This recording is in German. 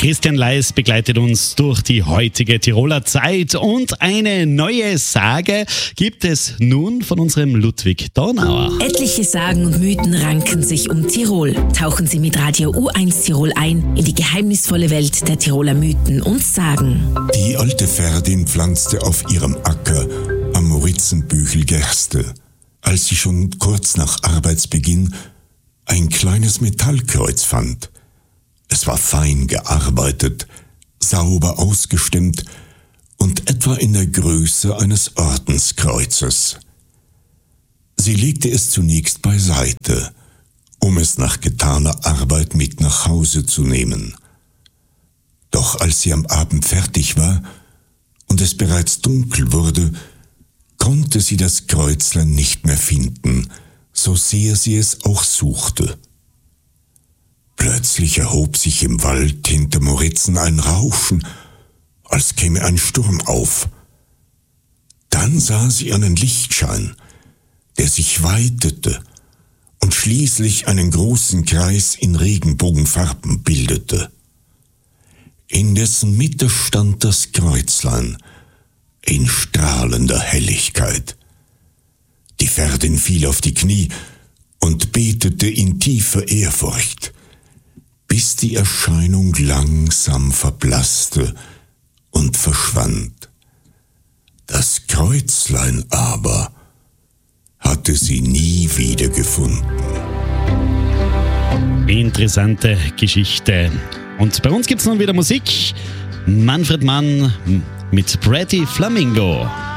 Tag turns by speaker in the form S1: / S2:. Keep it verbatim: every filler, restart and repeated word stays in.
S1: Christian Leis begleitet uns durch die heutige Tiroler Zeit und eine neue Sage gibt es nun von unserem Ludwig Dornauer.
S2: Etliche Sagen und Mythen ranken sich um Tirol. Tauchen Sie mit Radio U eins Tirol ein in die geheimnisvolle Welt der Tiroler Mythen und Sagen.
S3: Die alte Ferdin pflanzte auf ihrem Acker am Maurizenbüchel Gerste, als sie schon kurz nach Arbeitsbeginn ein kleines Metallkreuz fand. Es war fein gearbeitet, sauber ausgestimmt und etwa in der Größe eines Ordenskreuzes. Sie legte es zunächst beiseite, um es nach getaner Arbeit mit nach Hause zu nehmen. Doch als sie am Abend fertig war und es bereits dunkel wurde, konnte sie das Kreuzlein nicht mehr finden, so sehr sie es auch suchte. Plötzlich erhob sich im Wald hinter Maurizen ein Rauschen, als käme ein Sturm auf. Dann sah sie einen Lichtschein, der sich weitete und schließlich einen großen Kreis in Regenbogenfarben bildete. In dessen Mitte stand das Kreuzlein in strahlender Helligkeit. Die Ferdin fiel auf die Knie und betete in tiefer Ehrfurcht, bis die Erscheinung langsam verblasste und verschwand. Das Kreuzlein aber hatte sie nie wieder gefunden.
S1: Interessante Geschichte. Und bei uns gibt es nun wieder Musik. Manfred Mann mit Pretty Flamingo.